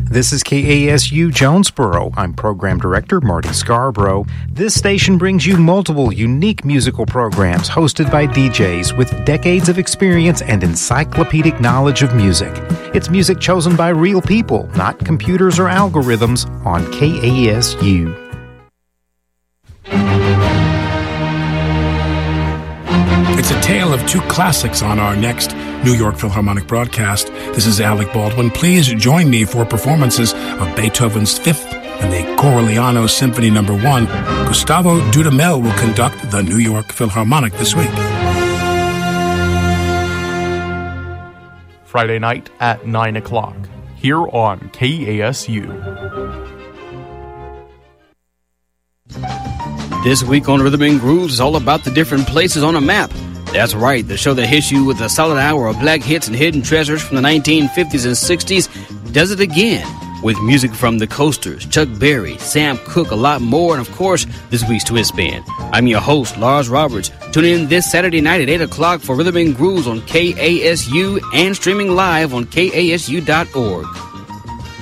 This is KASU Jonesboro. I'm Program Director Marty Scarborough. This station brings you multiple unique musical programs hosted by DJs with decades of experience and encyclopedic knowledge of music. It's music chosen by real people, not computers or algorithms, on KASU. It's a tale of two classics on our next New York Philharmonic broadcast. This is Alec Baldwin. Please join me for performances of Beethoven's Fifth and the Corigliano Symphony No. 1. Gustavo Dudamel will conduct the New York Philharmonic this week. Friday night at 9 o'clock, here on KASU. This week on Rhythm and Grooves is all about the different places on a map. That's right, the show that hits you with a solid hour of black hits and hidden treasures from the 1950s and 60s does it again with music from the Coasters, Chuck Berry, Sam Cooke, a lot more, and of course, this week's Twist Band. I'm your host, Lars Roberts. Tune in this Saturday night at 8 o'clock for Rhythm and Grooves on KASU and streaming live on KASU.org.